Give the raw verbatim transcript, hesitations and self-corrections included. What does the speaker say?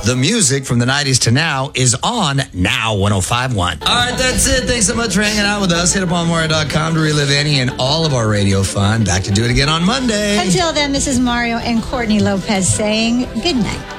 The music from the nineties to now is on Now one oh five point one. All right, that's it. Thanks so much for hanging out with us. Hit up on Mario dot com to relive any and all of our radio fun. Back to do it again on Monday. Until then, this is Mario and Courtney Lopez saying good night.